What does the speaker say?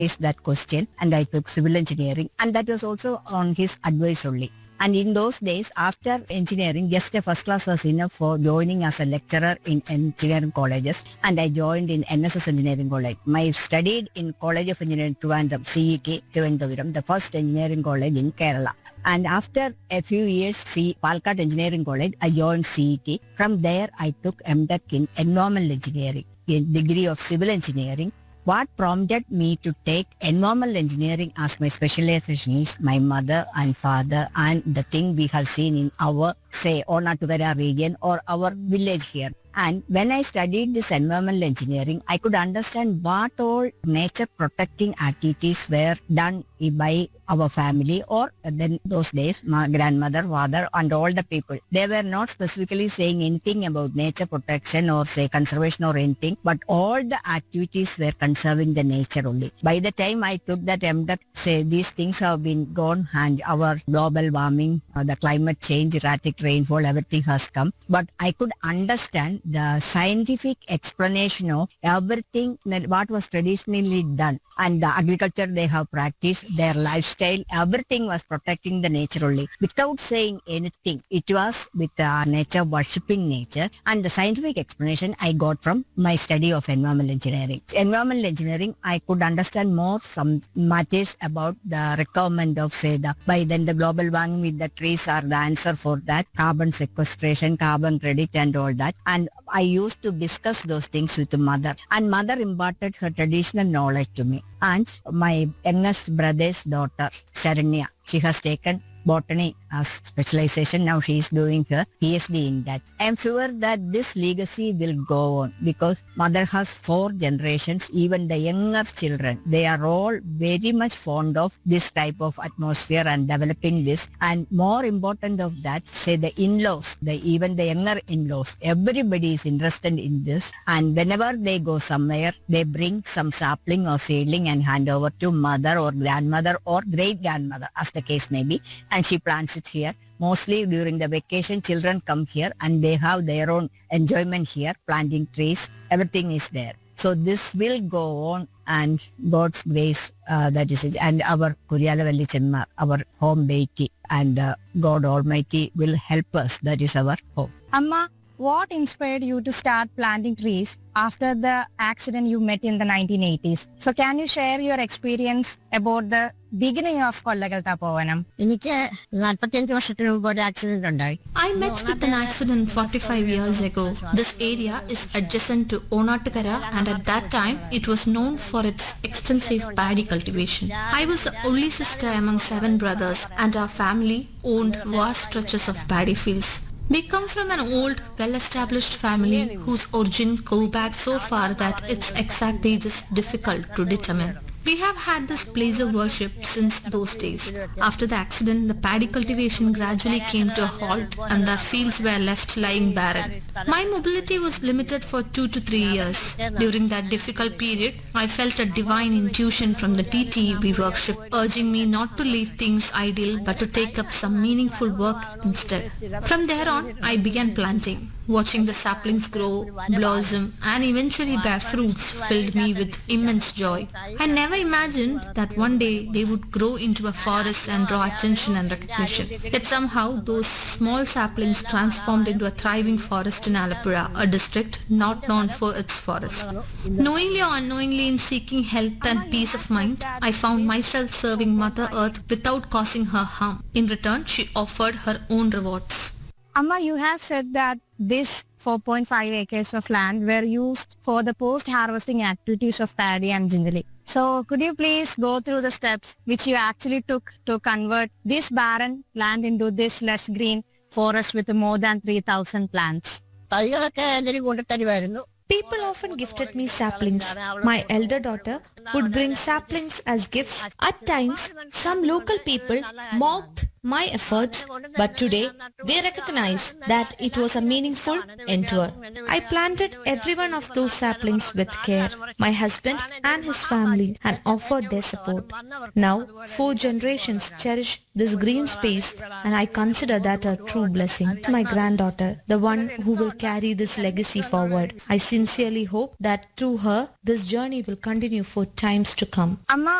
is that question, and I took civil engineering, and that was also on his advice only. And in those days, after engineering, just a first class was enough for joining as a lecturer in engineering colleges. And I joined in NSS Engineering College. I studied in College of Engineering Trivandrum, CEK, Trivandrum, the first engineering college in Kerala. And after a few years, Palkat Engineering College, I joined CET. From there, I took MTech in Environmental Engineering, a degree of Civil Engineering. What prompted me to take environmental engineering as my specialization is my mother and father and the thing we have seen in our, say, Onatuvara region or our village here. And when I studied this environmental engineering, I could understand what all nature protecting activities were done by our family, or then those days my grandmother, father and all the people. They were not specifically saying anything about nature protection or say conservation or anything, but all the activities were conserving the nature only. By the time I took that MTech, say these things have been gone and our global warming, the climate change, erratic rainfall, everything has come. But I could understand the scientific explanation of everything that what was traditionally done, and the agriculture they have practiced, their lifestyle, everything was protecting the nature only without saying anything. It was with nature, worshipping nature, and the scientific explanation I got from my study of environmental engineering. Environmental engineering, I could understand more some matters about the requirement of say by then the global warming with the trees are the answer for that, carbon sequestration, carbon credit and all that. And I used to discuss those things with mother, and mother imparted her traditional knowledge to me. And my youngest brother's daughter, Sharanya, she has taken botany as specialization. Now she is doing her PhD in that. I am sure that this legacy will go on because mother has 4 generations, even the younger children. They are all very much fond of this type of atmosphere and developing this. And more important of that, say the in-laws, even the younger in-laws, everybody is interested in this. And whenever they go somewhere, they bring some sapling or seedling and hand over to mother or grandmother or great-grandmother as the case may be. And she plants it here. Mostly during the vacation, children come here and they have their own enjoyment here, planting trees. Everything is there. So this will go on, and God's grace, that is it. And our Kuriyalavalli Chemma, our home deity, and God Almighty will help us. That is our hope. Amma, what inspired you to start planting trees after the accident you met in the 1980s? So can you share your experience about the beginning of Kollagal Tapovanam? എനിക്ക് 45 വർഷത്തിന് മുമ്പ് ഒരു accident ഉണ്ടായി. I met with an accident 45 years ago. This area is adjacent to Onattukara, and at that time it was known for its extensive paddy cultivation. I was the only sister among 7 brothers, and our family owned vast stretches of paddy fields. We come from an old, well-established family whose origin go back so far that its exact age is difficult to determine. We have had this place of worship since those days. After the accident, the paddy cultivation gradually came to a halt and the fields were left lying barren. My mobility was limited for 2 to 3 years. During that difficult period, I felt a divine intuition from the TT we worship, urging me not to leave things idle but to take up some meaningful work instead. From there on, I began planting. Watching the saplings grow, blossom, and eventually bear fruits filled me with immense joy. I never imagined that one day they would grow into a forest and draw attention and recognition. Yet somehow those small saplings transformed into a thriving forest in Alappuzha, a district not known for its forests. Knowingly or unknowingly, in seeking health and peace of mind, I found myself serving Mother Earth without causing her harm. In return, she offered her own rewards. Amma, you have said that this 4.5 acres of land were used for the post-harvesting activities of paddy and jindali. So could you please go through the steps which you actually took to convert this barren land into this less green forest with more than 3,000 plants? തൈകളൊക്കെ എല്ലാവരും കൊണ്ടുതരുമായിരുന്നു. People often gifted me saplings. My elder daughter would bring saplings as gifts. At times, some local people mocked my efforts, but today they recognize that it was a meaningful endeavor. I planted every one of those saplings with care, my husband and his family, and offered their support. Now, 4 generations cherish this green space, and I consider that a true blessing. My granddaughter, the one who will carry this legacy forward. I sincerely hope that through her, this journey will continue for times to come. Amma,